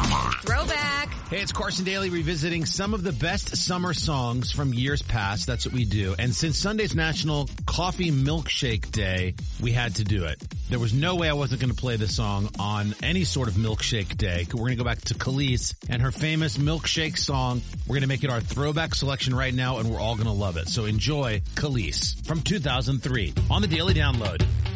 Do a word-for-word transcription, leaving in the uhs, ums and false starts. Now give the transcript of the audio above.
Throwback. Hey, it's Carson Daly revisiting some of the best summer songs from years past. That's what we do. And since Sunday's National Coffee Milkshake Day, we had to do it. There was no way I wasn't going to play this song on any sort of milkshake day. We're going to go back to Khalees and her famous milkshake song. We're going to make it our throwback selection right now, and we're all going to love it. So enjoy Khalees from two thousand three on the Daily Download.